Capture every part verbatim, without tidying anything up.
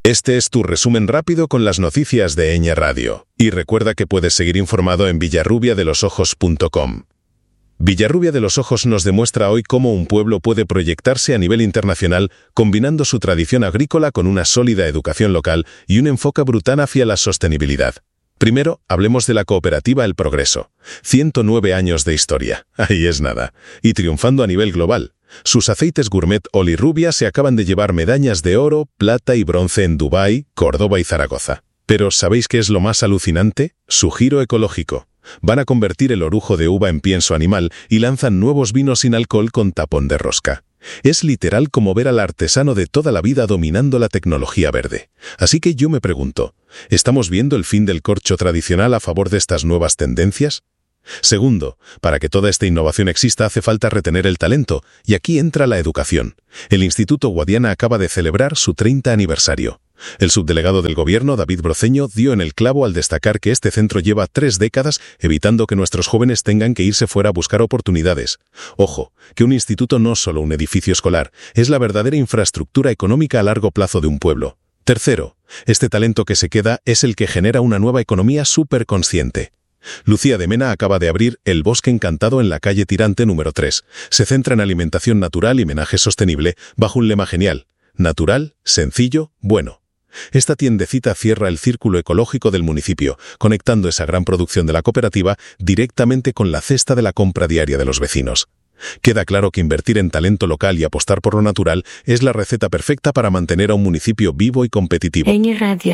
Este es tu resumen rápido con las noticias de Eñe Radio. Y recuerda que puedes seguir informado en villarrubia de los ojos punto com. Villarrubia de los Ojos nos demuestra hoy cómo un pueblo puede proyectarse a nivel internacional combinando su tradición agrícola con una sólida educación local y un enfoque brutal hacia la sostenibilidad. Primero, hablemos de la cooperativa El Progreso. ciento nueve años de historia. Ahí es nada. Y triunfando a nivel global. Sus aceites gourmet Olirrubia se acaban de llevar medallas de oro, plata y bronce en Dubái, Córdoba y Zaragoza. Pero ¿sabéis qué es lo más alucinante? Su giro ecológico. Van a convertir el orujo de uva en pienso animal y lanzan nuevos vinos sin alcohol con tapón de rosca. Es literal como ver al artesano de toda la vida dominando la tecnología verde. Así que yo me pregunto, ¿estamos viendo el fin del corcho tradicional a favor de estas nuevas tendencias? Segundo, para que toda esta innovación exista hace falta retener el talento, y aquí entra la educación. El Instituto Guadiana acaba de celebrar su treinta aniversario. El subdelegado del gobierno, David Broceño, dio en el clavo al destacar que este centro lleva tres décadas evitando que nuestros jóvenes tengan que irse fuera a buscar oportunidades. Ojo, que un instituto no es solo un edificio escolar, es la verdadera infraestructura económica a largo plazo de un pueblo. Tercero, este talento que se queda es el que genera una nueva economía superconsciente. Lucía de Mena acaba de abrir El Bosque Encantado en la calle Tirante número tres. Se centra en alimentación natural y menaje sostenible bajo un lema genial: natural, sencillo, bueno. Esta tiendecita cierra el círculo ecológico del municipio, conectando esa gran producción de la cooperativa directamente con la cesta de la compra diaria de los vecinos. Queda claro que invertir en talento local y apostar por lo natural es la receta perfecta para mantener a un municipio vivo y competitivo. Eñe Radio.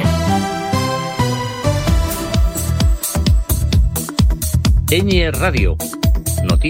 Eñe Radio. Noticias.